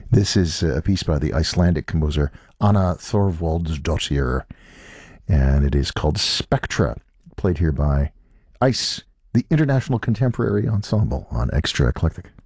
This is a piece by the Icelandic composer Anna Thorvaldsdottir, and it is called Spectra, played here by ICE, the International Contemporary Ensemble on Extra Eclectic.